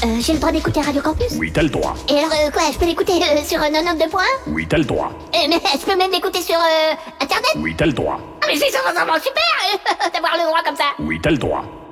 J'ai le droit d'écouter Radio Campus? Oui, t'as le droit. Et alors, quoi, je peux l'écouter sur 92 points? Oui, t'as le droit. Mais je peux même l'écouter sur Internet? Oui, t'as le droit. Ah, mais c'est vraiment super d'avoir le droit comme ça. Oui, t'as le droit.